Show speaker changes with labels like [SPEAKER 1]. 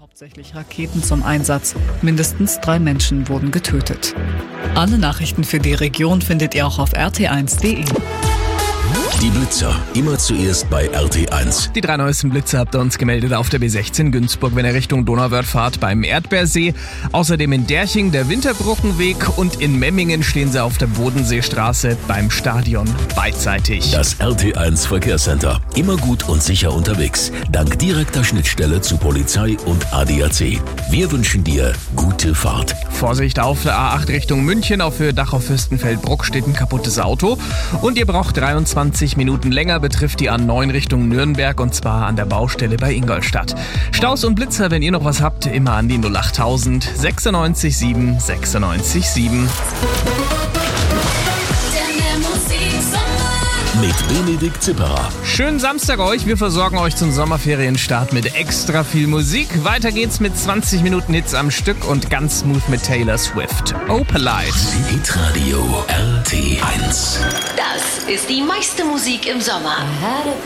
[SPEAKER 1] Hauptsächlich Raketen zum Einsatz. Mindestens 3 Menschen wurden getötet. Alle Nachrichten für die Region findet ihr auch auf rt1.de.
[SPEAKER 2] Die Blitzer, immer zuerst bei RT1.
[SPEAKER 3] Die 3 neuesten Blitze habt ihr uns gemeldet auf der B16 Günzburg, wenn ihr Richtung Donauwörth fahrt, beim Erdbeersee. Außerdem in Derching der Winterbrückenweg und in Memmingen stehen sie auf der Bodenseestraße beim Stadion beidseitig.
[SPEAKER 2] Das RT1 Verkehrscenter. Immer gut und sicher unterwegs. Dank direkter Schnittstelle zu Polizei und ADAC. Wir wünschen dir gute Fahrt.
[SPEAKER 3] Vorsicht auf der A8 Richtung München, auf Höhe Dachau-Fürstenfeldbruck steht ein kaputtes Auto. Und ihr braucht 23 Minuten länger, betrifft die A9 Richtung Nürnberg und zwar an der Baustelle bei Ingolstadt. Staus und Blitzer, wenn ihr noch was habt, immer an die 08000 96 7 96 7.
[SPEAKER 2] Mit Benedikt Zipperer.
[SPEAKER 3] Schönen Samstag euch, wir versorgen euch zum Sommerferienstart mit extra viel Musik. Weiter geht's mit 20 Minuten Hits am Stück und ganz smooth mit Taylor Swift. Opalite.
[SPEAKER 2] Hitradio RT1.
[SPEAKER 4] Das ist die meiste Musik im Sommer.